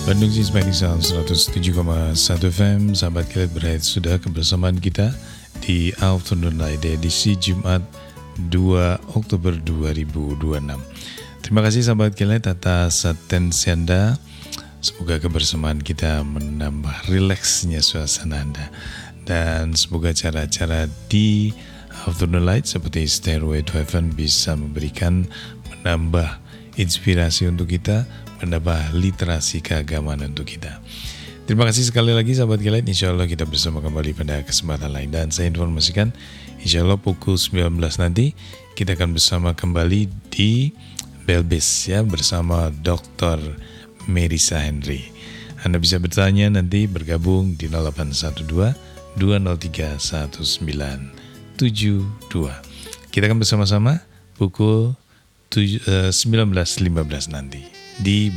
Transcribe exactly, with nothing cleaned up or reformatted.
Bandung Cismedi seratus tujuh koma satu F M. Sahabat Kilat berhasil sudah kebersamaan kita di Afternoon Light edisi Jumat dua Oktober dua ribu dua puluh enam. Terima kasih sahabat Kilat atas atensi Anda. Semoga kebersamaan kita menambah rileksnya suasana Anda. Dan semoga cara-cara di Afternoon Light seperti Stairway to Heaven bisa memberikan, menambah inspirasi untuk kita, menambah literasi keagamaan untuk kita. Terima kasih sekali lagi sahabat Kilat. Insya Allah kita bersama kembali pada kesempatan lain. Dan saya informasikan, insya Allah pukul sembilan belas nanti kita akan bersama kembali di Belbis ya, bersama dokter Merisa Henry. Anda bisa bertanya nanti, bergabung di nol delapan satu dua dua nol tiga satu sembilan tujuh dua. Kita akan bersama-sama pukul sembilan belas lima belas nanti di